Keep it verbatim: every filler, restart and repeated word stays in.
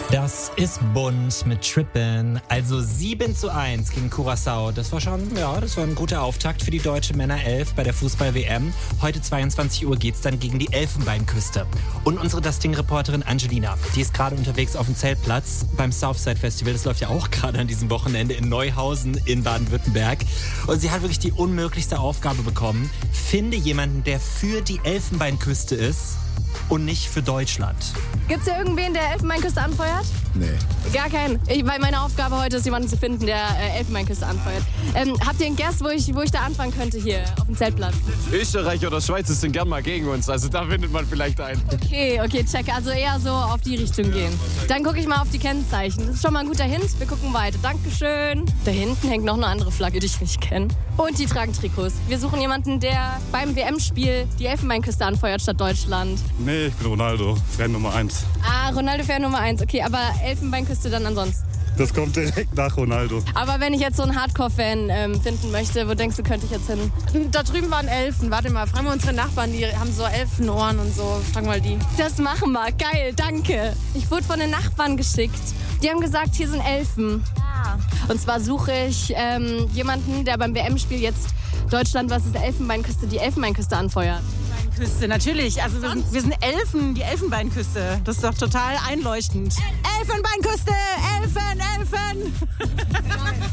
Das ist bunt mit Trippin. Also sieben zu eins gegen Curaçao. Das war schon, ja, das war ein guter Auftakt für die deutsche Männer elf bei der Fußball-W M. Heute zweiundzwanzig Uhr geht's dann gegen die Elfenbeinküste. Und unsere Das Ding-Reporterin Angelina, die ist gerade unterwegs auf dem Zeltplatz beim Southside Festival. Das läuft ja auch gerade an diesem Wochenende in Neuhausen in Baden-Württemberg. Und sie hat wirklich die unmöglichste Aufgabe bekommen. Finde jemanden, der für die Elfenbeinküste ist und nicht für Deutschland. Gibt's ja irgendwen, der Elfenbeinküste anfeuert? Nee. Gar keinen. Ich, weil meine Aufgabe heute ist, jemanden zu finden, der äh, Elfenbeinküste anfeuert. Ähm, habt ihr einen Guess, wo ich, wo ich da anfangen könnte hier auf dem Zeltplatz? Österreich oder Schweiz sind gern mal gegen uns, also da findet man vielleicht einen. Okay, okay, check. Also eher so auf die Richtung gehen. Dann gucke ich mal auf die Kennzeichen. Das ist schon mal ein guter Hint. Wir gucken weiter. Dankeschön. Da hinten hängt noch eine andere Flagge, die ich nicht kenne. Und die tragen Trikots. Wir suchen jemanden, der beim W M-Spiel die Elfenbeinküste anfeuert statt Deutschland. Nee, ich bin Ronaldo, Fan Nummer eins. Ah, Ronaldo-Fan Nummer eins. Okay, aber Elfenbeinküste dann ansonsten. Das kommt direkt nach Ronaldo. Aber wenn ich jetzt so einen Hardcore-Fan ähm, finden möchte, wo denkst du, könnte ich jetzt hin? Da drüben waren Elfen. Warte mal, fragen wir unsere Nachbarn, die haben so Elfenohren und so. Fragen wir die. Das machen wir. Geil, danke. Ich wurde von den Nachbarn geschickt. Die haben gesagt, hier sind Elfen. Ja. Und zwar suche ich ähm, jemanden, der beim W M-Spiel jetzt Deutschland versus Elfenbeinküste die Elfenbeinküste anfeuert. Küste, natürlich. Also wir sind, wir sind Elfen, die Elfenbeinküste. Das ist doch total einleuchtend. Elfenbeinküste, Elfen, Elfen.